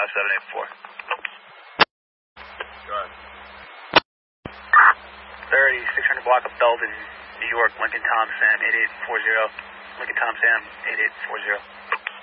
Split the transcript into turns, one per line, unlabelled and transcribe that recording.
5784.
Go ahead.
3600 block of Belden, New York, Lincoln Tom Sam 8840. Lincoln Tom Sam 8840.